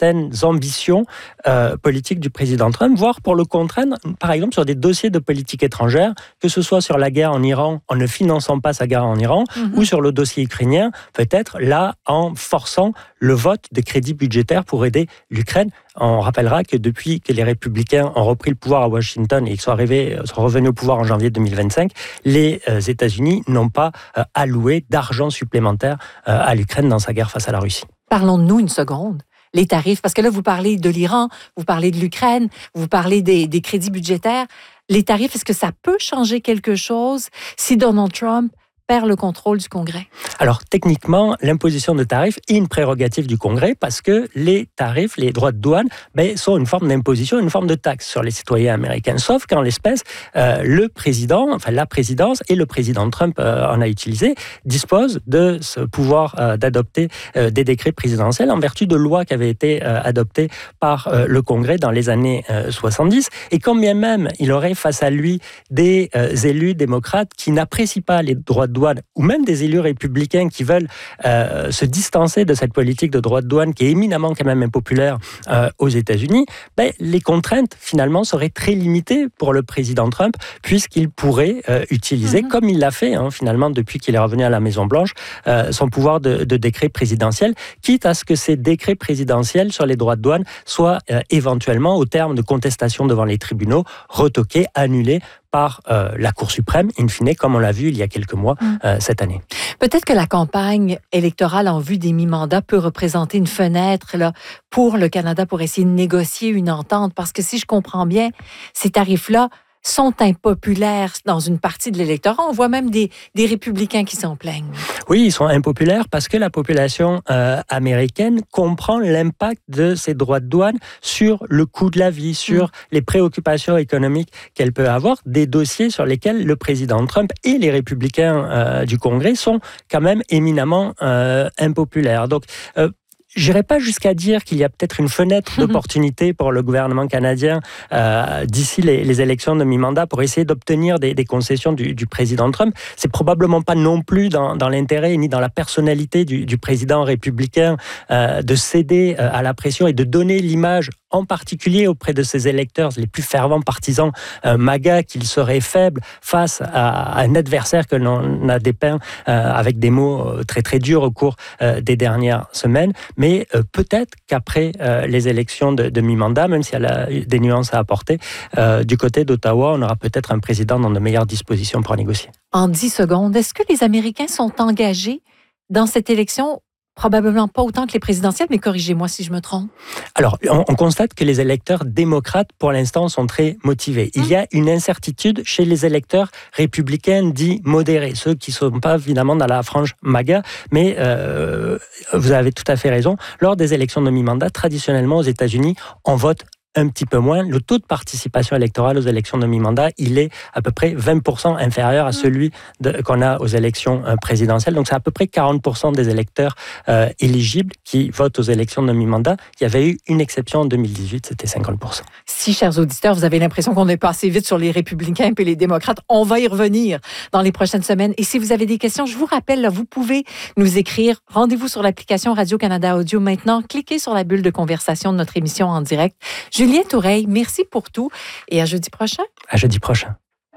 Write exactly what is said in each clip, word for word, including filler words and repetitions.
certaines ambitions euh, politiques du président Trump, voire pour le contraindre, par exemple, sur des dossiers de politique étrangère, que ce soit sur la guerre en Iran, en ne finançant pas sa guerre en Iran, mm-hmm. ou sur le dossier ukrainien, peut-être là, en forçant le vote de crédits budgétaires pour aider l'Ukraine. On rappellera que depuis que les républicains ont repris le pouvoir à Washington et qu'ils sont, arrivés, sont revenus au pouvoir en janvier deux mille vingt-cinq, les euh, États-Unis n'ont pas euh, alloué d'argent supplémentaire euh, à l'Ukraine dans sa guerre face à la Russie. Parlons de nous une seconde. Les tarifs, parce que là, vous parlez de l'Iran, vous parlez de l'Ukraine, vous parlez des, des crédits budgétaires. Les tarifs, est-ce que ça peut changer quelque chose si Donald Trump perd le contrôle du Congrès? Alors, techniquement, l'imposition de tarifs est une prérogative du Congrès parce que les tarifs, les droits de douane, ben, sont une forme d'imposition, une forme de taxe sur les citoyens américains. Sauf qu'en l'espèce, euh, le président, enfin la présidence et le président Trump euh, en a utilisé, disposent de ce pouvoir euh, d'adopter euh, des décrets présidentiels en vertu de lois qui avaient été euh, adoptées par euh, le Congrès dans les années euh, soixante-dix. Et quand bien même il aurait face à lui des euh, élus démocrates qui n'apprécient pas les droits de douane, ou même des élus républicains qui veulent euh, se distancer de cette politique de droits de douane qui est éminemment quand même impopulaire euh, aux États-Unis, ben, les contraintes finalement seraient très limitées pour le président Trump puisqu'il pourrait euh, utiliser, mm-hmm. comme il l'a fait hein, finalement depuis qu'il est revenu à la Maison-Blanche, euh, son pouvoir de, de décret présidentiel, quitte à ce que ces décrets présidentiels sur les droits de douane soient euh, éventuellement, au terme de contestation devant les tribunaux, retoqués, annulés par euh, la Cour suprême, in fine, comme on l'a vu il y a quelques mois euh, cette année. Peut-être que la campagne électorale en vue des mi-mandats peut représenter une fenêtre là, pour le Canada pour essayer de négocier une entente, parce que si je comprends bien, ces tarifs-là sont impopulaires dans une partie de l'électorat. On voit même des, des républicains qui s'en plaignent. Oui, ils sont impopulaires parce que la population euh, américaine comprend l'impact de ces droits de douane sur le coût de la vie, sur mmh. les préoccupations économiques qu'elle peut avoir, des dossiers sur lesquels le président Trump et les républicains euh, du Congrès sont quand même éminemment euh, impopulaires. Donc, euh, j'irai pas jusqu'à dire qu'il y a peut-être une fenêtre d'opportunité pour le gouvernement canadien euh, d'ici les, les élections de mi-mandat pour essayer d'obtenir des, des concessions du, du président Trump. C'est probablement pas non plus dans, dans l'intérêt ni dans la personnalité du, du président républicain euh, de céder euh, à la pression et de donner l'image, en particulier auprès de ses électeurs les plus fervents partisans euh, MAGA, qu'il serait faible face à, à un adversaire que l'on a dépeint euh, avec des mots très très durs au cours euh, des dernières semaines. Mais euh, peut-être qu'après euh, les élections de, de mi-mandat, même s'il y a des nuances à apporter, euh, du côté d'Ottawa, on aura peut-être un président dans de meilleures dispositions pour négocier. En dix secondes, est-ce que les Américains sont engagés dans cette élection? Probablement pas autant que les présidentielles, mais corrigez-moi si je me trompe. Alors, on, on constate que les électeurs démocrates, pour l'instant, sont très motivés. Il y a une incertitude chez les électeurs républicains dits modérés, ceux qui ne sont pas évidemment dans la frange MAGA, mais euh, vous avez tout à fait raison. Lors des élections de mi-mandat, traditionnellement aux États-Unis, on vote un petit peu moins. Le taux de participation électorale aux élections de mi-mandat, il est à peu près vingt pour cent inférieur à celui de, qu'on a aux élections présidentielles. Donc, c'est à peu près quarante pour cent des électeurs euh, éligibles qui votent aux élections de mi-mandat. Il y avait eu une exception en deux mille dix-huit, c'était cinquante pour cent. Si, chers auditeurs, vous avez l'impression qu'on est passé vite sur les républicains et les démocrates, on va y revenir dans les prochaines semaines. Et si vous avez des questions, je vous rappelle, là, vous pouvez nous écrire. Rendez-vous sur l'application Radio-Canada Audio maintenant. Cliquez sur la bulle de conversation de notre émission en direct. Julien Toureille, merci pour tout et à jeudi prochain. À jeudi prochain.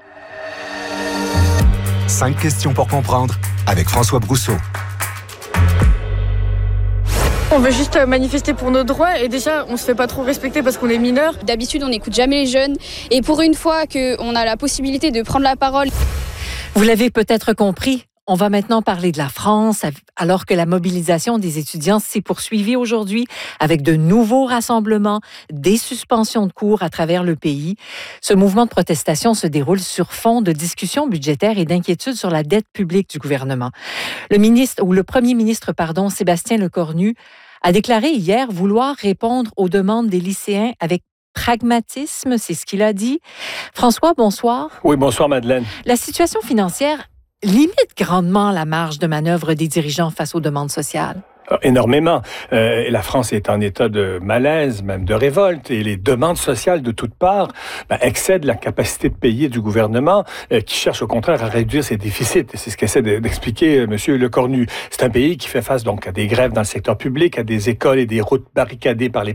Cinq questions pour comprendre avec François Brousseau. On veut juste manifester pour nos droits et déjà on se fait pas trop respecter parce qu'on est mineur. D'habitude on n'écoute jamais les jeunes et pour une fois qu'on a la possibilité de prendre la parole. Vous l'avez peut-être compris. On va maintenant parler de la France, alors que la mobilisation des étudiants s'est poursuivie aujourd'hui avec de nouveaux rassemblements, des suspensions de cours à travers le pays. Ce mouvement de protestation se déroule sur fond de discussions budgétaires et d'inquiétudes sur la dette publique du gouvernement. Le ministre, ou le premier ministre, pardon, Sébastien Lecornu, a déclaré hier vouloir répondre aux demandes des lycéens avec pragmatisme, c'est ce qu'il a dit. François, bonsoir. Oui, bonsoir Madeleine. La situation financière limite grandement la marge de manœuvre des dirigeants face aux demandes sociales. Énormément. Euh, la France est en état de malaise, même de révolte, et les demandes sociales de toutes parts ben, excèdent la capacité de payer du gouvernement, euh, qui cherche au contraire à réduire ses déficits. C'est ce qu'essaie d'expliquer euh, M. Lecornu. C'est un pays qui fait face donc à des grèves dans le secteur public, à des écoles et des routes barricadées par les